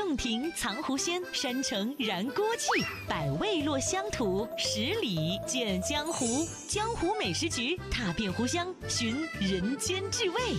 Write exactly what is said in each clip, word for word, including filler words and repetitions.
洞庭藏狐仙，山城燃锅气，百味落乡土，十里见江湖。江湖美食局，踏遍湖湘，寻人间至味。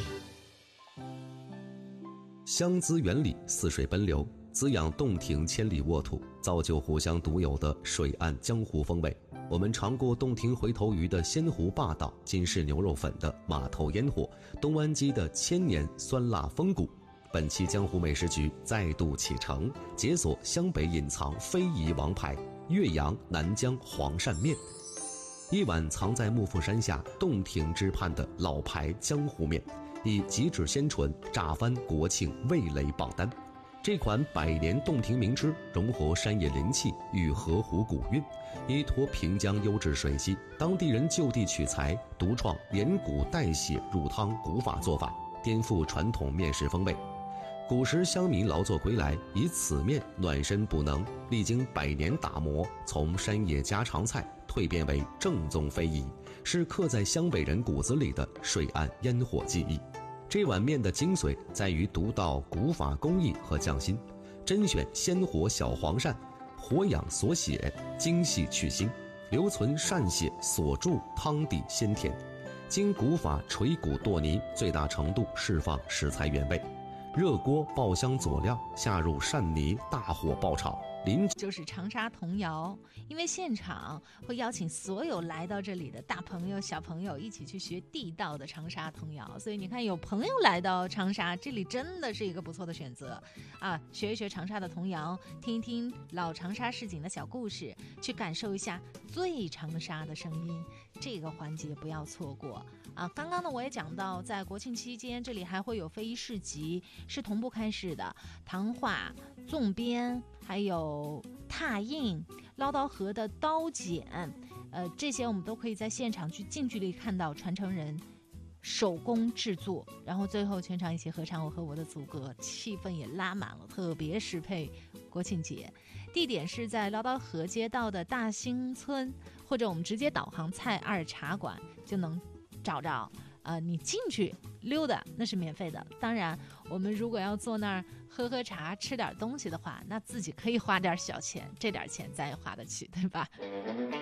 湘资源里，四水奔流，滋养洞庭千里沃土，造就湖湘独有的水岸江湖风味。我们尝过洞庭回头鱼的鲜湖霸道，金氏牛肉粉的码头烟火，东湾鸡的千年酸辣风骨。本期江湖美食局再度启程，解锁湘北隐藏非遗王牌岳阳南疆黄鳝面，一碗藏在幕阜山下洞庭之畔的老牌江湖面，以极致鲜醇炸翻国庆味蕾榜单。这款百年洞庭名吃融合山野灵气与河湖古韵，依托平江优质水系，当地人就地取材，独创连骨带血入汤古法做法，颠覆传统面食风味。古时乡民劳作归来，以此面暖身补能，历经百年打磨，从山野家常菜蜕变为正宗非遗，是刻在湘北人骨子里的水岸烟火记忆。这碗面的精髓在于独到古法工艺和匠心，甄选鲜活小黄鳝，活养锁血，精细去腥，留存鳝血锁住汤底鲜甜，经古法锤骨剁泥，最大程度释放食材原味。热锅爆香佐料，下入鳝泥，大火爆炒。临就是长沙童谣，因为现场会邀请所有来到这里的大朋友小朋友一起去学地道的长沙童谣，所以你看有朋友来到长沙，这里真的是一个不错的选择啊！学一学长沙的童谣，听一听老长沙市井的小故事，去感受一下最长沙的声音，这个环节不要错过啊！刚刚呢我也讲到，在国庆期间这里还会有非遗市集，是同步开市的，唐画、纵编还有拓印、捞刀河的刀剪，呃，这些我们都可以在现场去近距离看到传承人手工制作，然后最后全场一起合唱《我和我的祖国》，气氛也拉满了，特别适配国庆节。地点是在捞刀河街道的大兴村，或者我们直接导航蔡二茶馆就能找着。呃，你进去溜达那是免费的，当然我们如果要坐那儿喝喝茶吃点东西的话，那自己可以花点小钱，这点钱咱也花得起，对吧？